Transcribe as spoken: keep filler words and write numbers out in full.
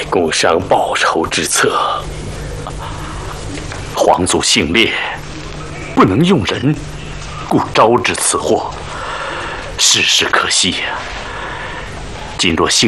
工商报仇之策。皇族姓列，不能用人，故招致此祸，事事可惜呀。今若兴